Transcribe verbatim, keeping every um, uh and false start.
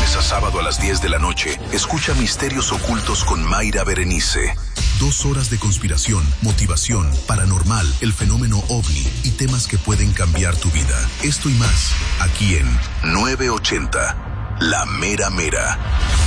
lunes a sábado a las diez de la noche, escucha Misterios Ocultos con Mayra Berenice. Dos horas de conspiración, motivación, paranormal, el fenómeno ovni y temas que pueden cambiar tu vida. Esto y más, aquí en nueve ochenta, La Mera Mera.